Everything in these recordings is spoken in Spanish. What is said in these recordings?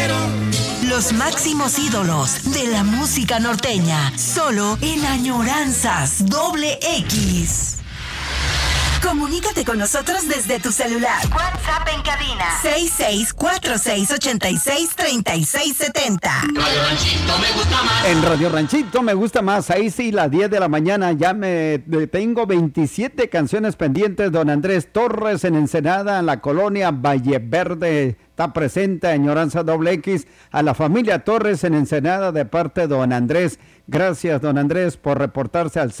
Los máximos ídolos de la música norteña, solo en Añoranzas XX. Comunícate con nosotros desde tu celular. WhatsApp en cabina 6646863670. Radio Ranchito me gusta más. En Radio Ranchito me gusta más. Ahí sí, las 10 de la mañana ya tengo 27 canciones pendientes. Don Andrés Torres en Ensenada, en la colonia Valle Verde. Está presente Añoranza XX. A la familia Torres en Ensenada de parte de don Andrés. Gracias, don Andrés, por reportarse al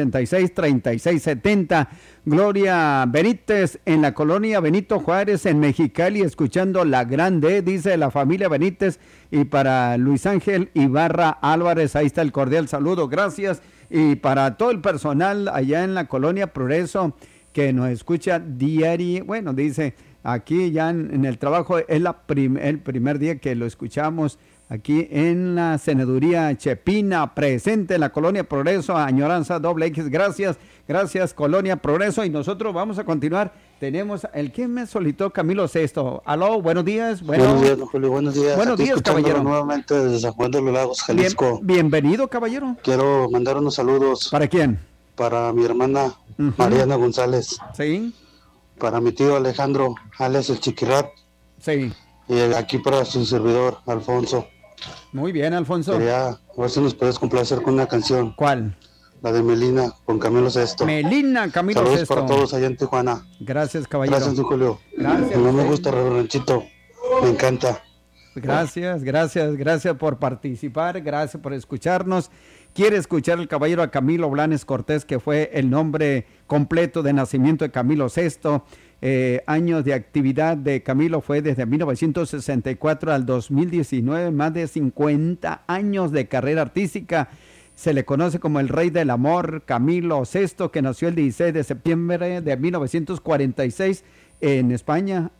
686-3670. Gloria Benítez en la colonia Benito Juárez en Mexicali, escuchando La Grande, dice la familia Benítez. Y para Luis Ángel Ibarra Álvarez, ahí está el cordial saludo, gracias. Y para todo el personal allá en la colonia Progreso, que nos escucha diario, bueno, dice, aquí ya en el trabajo es el primer día que lo escuchamos. Aquí en la Senaduría Chepina, presente en la Colonia Progreso, Añoranza XX. Gracias Colonia Progreso. Y nosotros vamos a continuar. Tenemos ¿quién me solicitó? Camilo Sesto. Aló, buenos días. Buenos días, don Julio, buenos días. Buenos días, caballero. Nuevamente desde San Juan de los Lagos, Jalisco. Bienvenido, caballero. Quiero mandar unos saludos. ¿Para quién? Para mi hermana Mariana González. Sí. Para mi tío Alejandro, alias el Chiquirat. Sí. Y aquí para su servidor, Alfonso. Muy bien, Alfonso. Quería a ver si nos puedes complacer con una canción. ¿Cuál? La de Melina, con Camilo Sesto. Melina, Camilo Sesto. Sesto. Saludos para todos allá en Tijuana. Gracias, caballero. Gracias, don Julio. Gracias. No me gusta Radio Ranchito, me encanta. Gracias por participar, gracias por escucharnos. Quiere escuchar el caballero a Camilo Blanes Cortés, que fue el nombre completo de nacimiento de Camilo Sesto. Años de actividad de Camilo fue desde 1964 al 2019, más de 50 años de carrera artística. Se le conoce como el Rey del Amor, Camilo Sesto, que nació el 16 de septiembre de 1946 en España,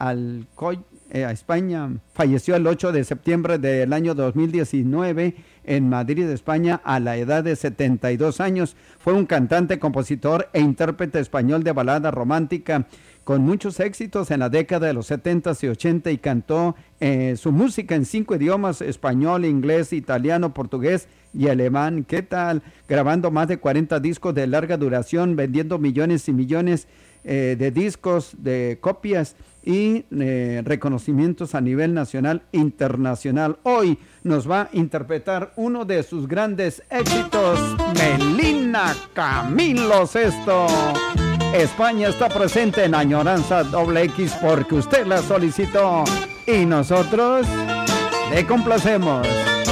España. Falleció el 8 de septiembre del año 2019 en Madrid, España, a la edad de 72 años. Fue un cantante, compositor e intérprete español de balada romántica, con muchos éxitos en la década de los 70 y 80, y cantó su música en 5 idiomas: español, inglés, italiano, portugués y alemán. ¿Qué tal? Grabando más de 40 discos de larga duración, vendiendo millones y millones de discos, de copias y reconocimientos a nivel nacional e internacional. Hoy nos va a interpretar uno de sus grandes éxitos, Melina, Camilo Sesto. España está presente en Añoranza XX porque usted la solicitó y nosotros le complacemos.